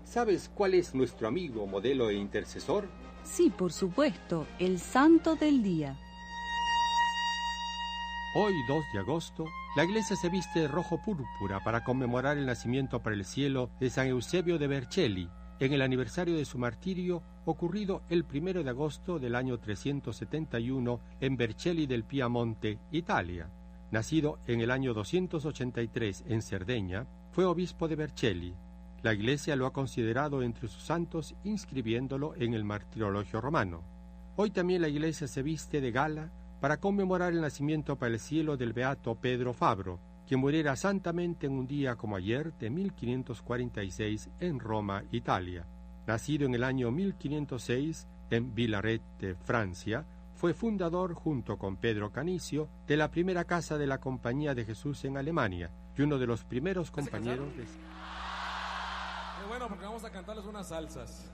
¿Sabes cuál es nuestro amigo, modelo e intercesor? Sí, por supuesto, el santo del día. Hoy, 2 de agosto, la iglesia se viste de rojo púrpura para conmemorar el nacimiento para el cielo de San Eusebio de Vercelli, en el aniversario de su martirio ocurrido el 1 de agosto del año 371 en Vercelli del Piamonte, Italia. Nacido en el año 283 en Cerdeña, fue obispo de Vercelli. La Iglesia lo ha considerado entre sus santos, inscribiéndolo en el martirologio romano. Hoy también la Iglesia se viste de gala para conmemorar el nacimiento para el cielo del beato Pedro Fabro, quien muriera santamente en un día como ayer de 1546 en Roma, Italia. Nacido en el año 1506 en Villaret, Francia, fue fundador, junto con Pedro Canicio, de la primera casa de la Compañía de Jesús en Alemania y uno de los primeros compañeros de... Bueno, porque vamos a cantarles unas salsas.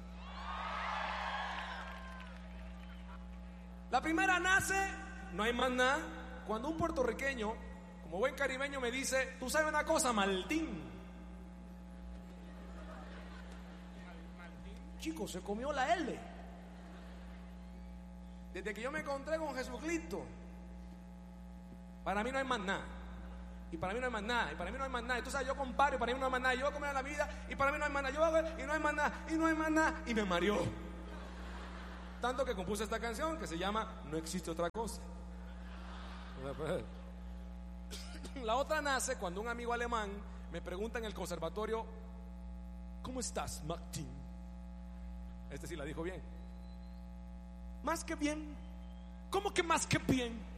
La primera nace, no hay más nada, cuando un puertorriqueño, como buen caribeño, me dice: tú sabes una cosa, Martín. Chico, se comió la L. Desde que yo me encontré con Jesucristo, para mí no hay más nada. Y para mí no hay más nada, y para mí no hay más nada. Y tú sabes, yo comparo, y para mí no hay más nada. Yo voy a comer la vida, y para mí no hay más nada. Yo hago, y no hay más nada, y no hay más nada. Y me mareó. Tanto que compuse esta canción que se llama No existe otra cosa. La otra nace cuando un amigo alemán me pregunta en el conservatorio: ¿cómo estás, Martín? Este sí la dijo bien. Más que bien. ¿Cómo que más que bien?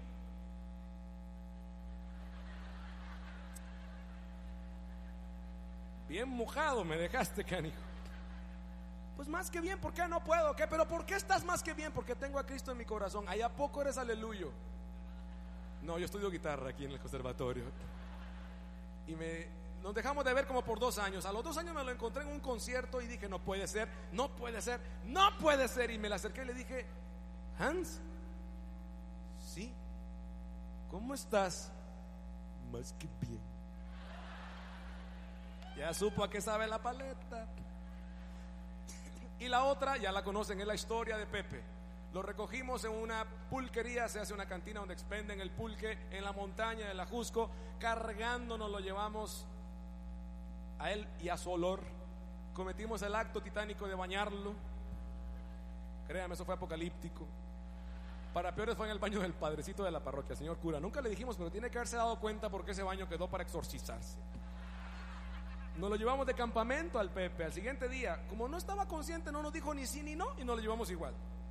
Bien mojado me dejaste, canijo. Pues más que bien, ¿por qué no puedo? ¿Qué? Pero ¿por qué estás más que bien? Porque tengo a Cristo en mi corazón. ¿Allá poco eres aleluyo? No, yo estudio guitarra aquí en el conservatorio. Y nos dejamos de ver como por 2 años. A los 2 años me lo encontré en un concierto y dije: no puede ser, no puede ser, no puede ser. Y me le acerqué y le dije: Hans, sí, ¿cómo estás? Más que bien. Ya supo a qué sabe la paleta. Y la otra, ya la conocen, es la historia de Pepe. Lo recogimos en una pulquería, se hace una cantina donde expenden el pulque en la montaña del Ajusco. Cargándonos lo llevamos a él y a su olor. Cometimos el acto titánico de bañarlo. Créame, eso fue apocalíptico. Para peores fue en el baño del padrecito de la parroquia, señor cura. Nunca le dijimos, pero tiene que haberse dado cuenta porque ese baño quedó para exorcizarse. Nos lo llevamos de campamento al Pepe. Al siguiente día, como no estaba consciente, no nos dijo ni sí ni no, y nos lo llevamos igual.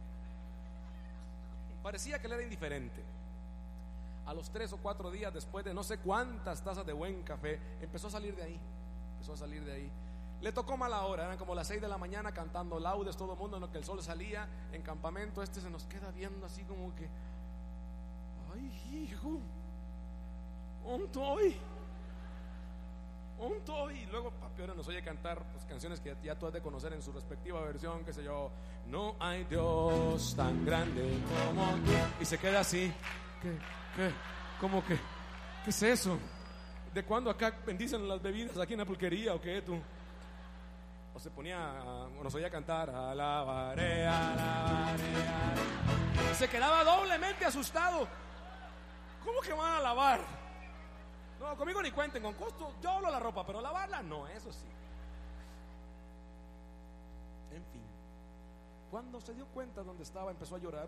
Parecía que él era indiferente. A los 3 o 4 días, después de no sé cuántas tazas de buen café, empezó a salir de ahí. Le tocó mala hora, eran como las 6 de la mañana, cantando laudes todo el mundo, en lo que el sol salía en campamento. Se nos queda viendo así como que: ay, hijo, ¿dónde estoy? Y luego Papiora nos oye cantar pues canciones que ya tú has de conocer en su respectiva versión, qué sé yo: no hay Dios tan grande como tú. Y se queda así: ¿Cómo que? ¿Qué es eso? ¿De cuándo acá bendicen las bebidas aquí en la pulquería o qué tú? O se ponía, o nos oía cantar: alabaré, alabaré, alabaré. Y se quedaba doblemente asustado. ¿Cómo que van a alabar? No, conmigo ni cuenten, con costo yo hablo la ropa, pero lavarla no, eso sí. En fin, cuando se dio cuenta dónde estaba, empezó a llorar.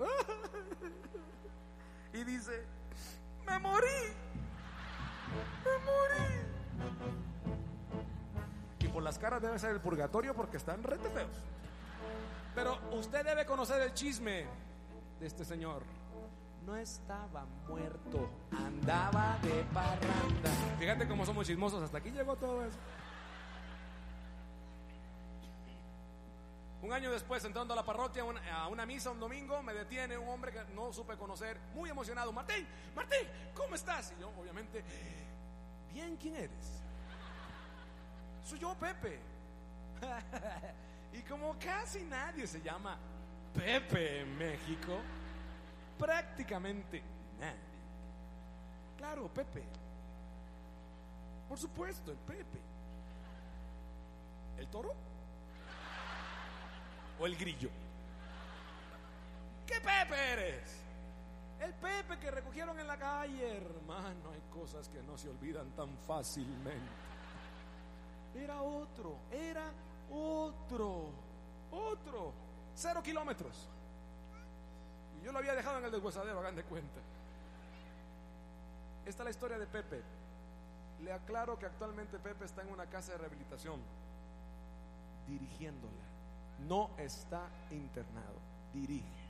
Y dice: me morí. Y por las caras debe ser el purgatorio, porque están rete feos. Pero usted debe conocer el chisme de este señor. No estaba muerto, andaba de parranda. Fíjate cómo somos chismosos, hasta aquí llegó todo eso. Un año después, entrando a la parroquia a una misa un domingo, me detiene un hombre que no supe conocer, muy emocionado: Martín, ¿cómo estás? Y yo, obviamente: bien, ¿quién eres? Soy yo, Pepe. Y como casi nadie se llama Pepe en México, prácticamente nadie. Claro, Pepe. Por supuesto, el Pepe. ¿El toro? o el grillo. ¿Qué Pepe eres? El Pepe que recogieron en la calle. Hermano, hay cosas que no se olvidan tan fácilmente. Era otro. 0 kilómetros. Y yo lo había dejado en el deshuesadero, hagan de cuenta. Esta es la historia de Pepe. Le aclaro que actualmente Pepe está en una casa de rehabilitación, dirigiéndola. No está internado, dirige.